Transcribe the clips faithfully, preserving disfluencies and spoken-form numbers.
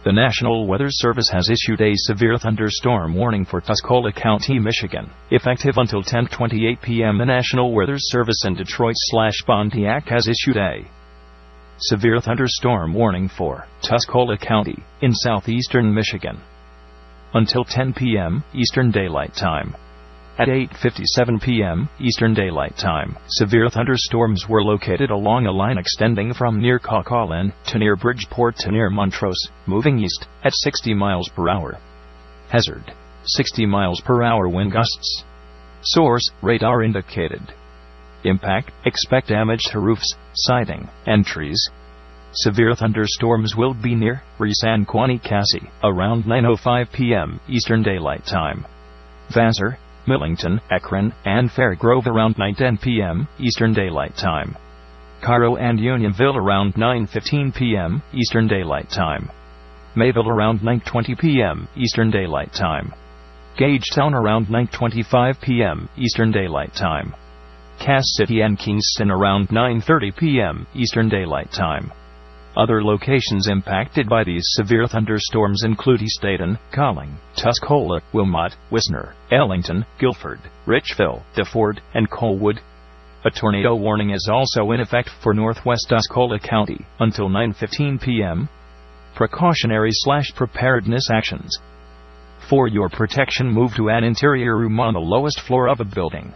The National Weather Service has issued a severe thunderstorm warning for Tuscola County, Michigan. Effective until ten twenty-eight p.m., the National Weather Service in Detroit slash Pontiac has issued a severe thunderstorm warning for Tuscola County in southeastern Michigan until ten p.m. Eastern Daylight Time. At eight fifty-seven p.m. Eastern Daylight Time, severe thunderstorms were located along a line extending from near Cauquelin to near Bridgeport to near Montrose, moving east at sixty miles per hour. Hazard: sixty miles per hour wind gusts. Source: radar indicated. Impact: expect damage to roofs, siding, and trees. Severe thunderstorms will be near Reese-Anquani-Cassie around nine oh five p.m. Eastern Daylight Time. Vassar, Millington, Akron, and Fairgrove around nine ten p.m. Eastern Daylight Time. Cairo and Unionville around nine fifteen p.m. Eastern Daylight Time. Mayville around nine twenty p.m. Eastern Daylight Time. Gagetown around nine twenty-five p.m. Eastern Daylight Time. Cass City and Kingston around nine thirty p.m. Eastern Daylight Time. Other locations impacted by these severe thunderstorms include East Dayton, Colling, Tuscola, Wilmot, Wisner, Ellington, Guilford, Richville, DeFord, and Colwood. A tornado warning is also in effect for northwest Tuscola County until nine fifteen p.m. Precautionary slash preparedness actions. For your protection, move to an interior room on the lowest floor of a building.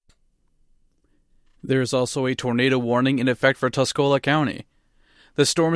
There is also a tornado warning in effect for Tuscola County. The storm